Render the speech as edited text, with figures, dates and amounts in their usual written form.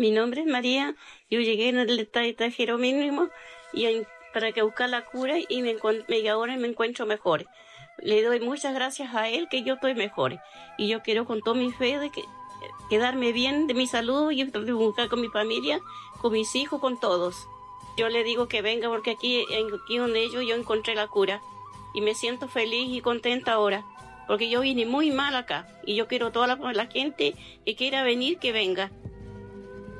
Mi nombre es María, yo llegué en el extranjero mínimo para que buscar la cura y ahora me encuentro mejor. Le doy muchas gracias a él que yo estoy mejor y yo quiero con toda mi fe de quedarme bien de mi salud y buscar con mi familia, con mis hijos, con todos. Yo le digo que venga porque aquí donde yo encontré la cura y me siento feliz y contenta ahora porque yo vine muy mal acá y yo quiero toda la gente que quiera venir que venga.